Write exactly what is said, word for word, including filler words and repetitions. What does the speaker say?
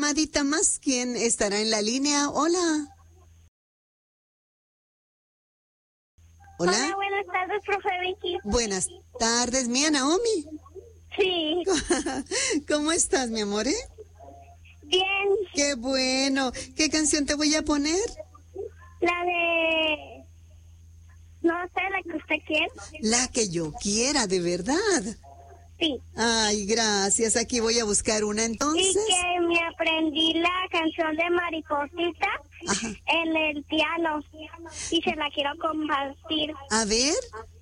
llamadita más. ¿Quién estará en la línea? Hola. Hola. Hola, buenas tardes, profe Vicky. Buenas tardes, mía Naomi. Sí. ¿Cómo estás, mi amor? eh? Bien. Qué bueno. ¿Qué canción te voy a poner? La de... No sé, la que usted quiera. La que yo quiera, de verdad. Sí. Ay, gracias. Aquí voy a buscar una Y entonces. que me aprendí la canción de Mariposita Ajá. en el piano. Y se la quiero compartir. A ver,